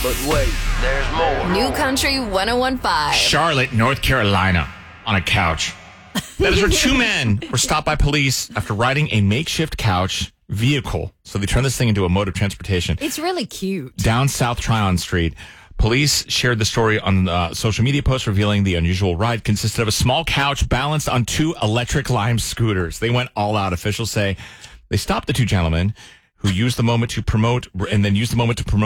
But wait, there's more. New Country 101.5. Charlotte, North Carolina, on a couch. That is where two men were stopped by police after riding a makeshift couch vehicle. So they turned this thing into a mode of transportation. It's really cute. Down South Tryon Street. Police shared the story on social media posts revealing the unusual ride consisted of a small couch balanced on two electric Lime scooters. They went all out. Officials say they stopped the two gentlemen who used the moment to promote